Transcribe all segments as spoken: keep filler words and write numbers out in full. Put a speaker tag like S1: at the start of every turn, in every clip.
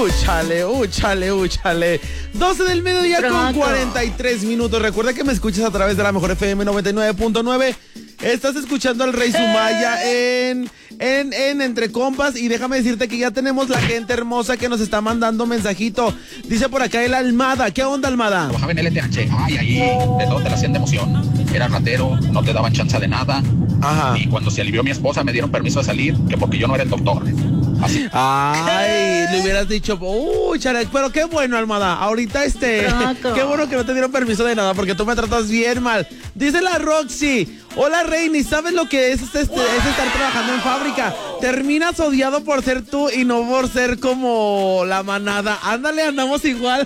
S1: Úchale, úchale, úchale. doce del mediodía con cuarenta y tres minutos. Recuerda que me escuchas a través de la mejor F M noventa y nueve punto nueve. Estás escuchando al Rey Sumaya en, en, en Entre Compas. Y déjame decirte que ya tenemos la gente hermosa que nos está mandando mensajito. Dice por acá el Almada. ¿Qué onda, Almada?
S2: Trabajaba en el L T H. Ay, ahí de todo te la hacían de emoción. Era ratero, no te daban chance de nada.
S1: Ajá.
S2: Y cuando se alivió mi esposa me dieron permiso de salir, que porque yo no era el doctor. Así.
S1: Ay, le hubieras dicho, uy, chale, pero qué bueno, Almada. Ahorita este,
S3: Pronto.
S1: qué bueno que no te dieron permiso de nada, porque tú me tratas bien mal. Dice la Roxy, hola Reini, ¿sabes lo que es, este, este, es estar trabajando en fábrica? Terminas odiado por ser tú y no por ser como la manada. Ándale, andamos igual.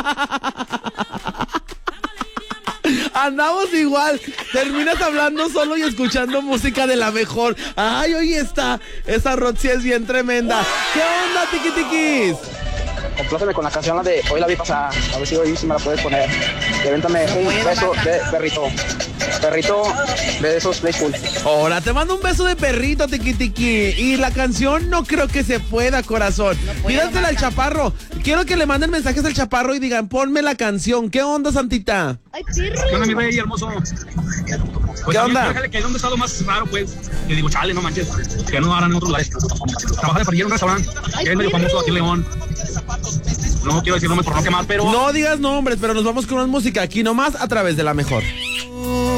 S1: Andamos igual, terminas hablando solo y escuchando música de la mejor. Ay, oye, está, esa Roxy es bien tremenda. ¿Qué onda, tiquitiquis?
S4: Compláceme con la canción la de Hoy la vi pasar. A ver si hoy sí me la puedes poner. Levántame un beso de perrito. Perrito de esos Playful.
S1: Ahora te mando un beso de perrito, tiquitiqui. Y la canción no creo que se pueda, corazón.
S3: No
S1: Pídansela al Chaparro. Quiero que le manden mensajes al Chaparro y digan, ponme la canción. ¿Qué onda, Santita?
S3: Ay, perro.
S5: ¿Qué onda, mi rey hermoso? Pues
S1: ¿Qué onda?
S5: Déjale que donde está lo más raro, pues. Que digo, chale, no manches. Que no harán en otros lugares. Trabaja de parrillero en un restaurante.
S3: Ay,
S5: Que es medio
S3: perro.
S5: famoso aquí en León. No quiero decir nombres por no quemar, pero...
S1: No digas nombres, pero nos vamos con una música aquí nomás a través de la mejor.